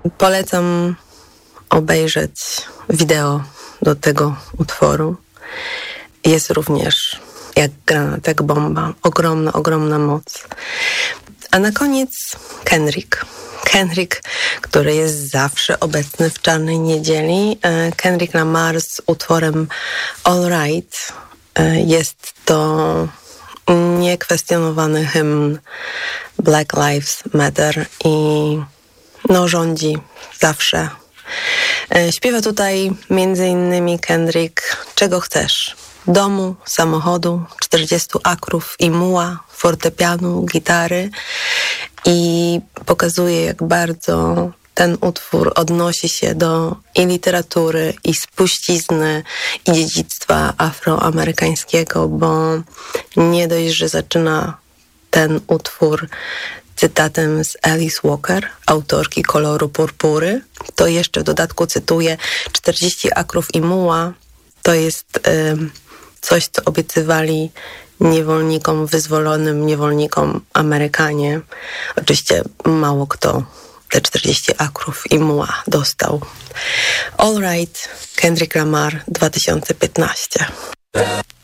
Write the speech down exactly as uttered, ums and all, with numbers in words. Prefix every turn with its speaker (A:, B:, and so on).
A: Polecam obejrzeć wideo do tego utworu. Jest również jak granat, jak bomba. Ogromna, ogromna moc. A na koniec Kendrick. Kendrick, który jest zawsze obecny w Czarnej Niedzieli. Kendrick Lamar z utworem All Right. Jest to niekwestionowany hymn Black Lives Matter i no, rządzi zawsze. Śpiewa tutaj między innymi Kendrick Czego chcesz? Domu, samochodu, czterdziestu akrów i muła, fortepianu, gitary i pokazuje, jak bardzo ten utwór odnosi się do i literatury, i spuścizny, i dziedzictwa afroamerykańskiego, bo nie dość, że zaczyna ten utwór cytatem z Alice Walker, autorki Koloru Purpury, to jeszcze w dodatku cytuje czterdzieści akrów i muła. To jest y, coś, co obiecywali niewolnikom, wyzwolonym niewolnikom Amerykanie. Oczywiście mało kto te czterdzieści akrów i muła dostał. All Right, Kendrick Lamar, dwa tysiące piętnaście.